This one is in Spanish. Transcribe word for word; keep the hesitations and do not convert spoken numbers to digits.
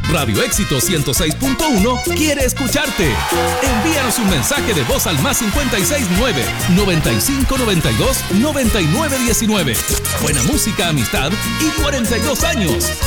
Radio Éxito ciento seis punto uno quiere escucharte. Envíanos un mensaje de voz al más cincuenta y seis nueve, noventa y cinco noventa y dos, noventa y nueve diecinueve. Buena música, amistad y cuarenta y dos años.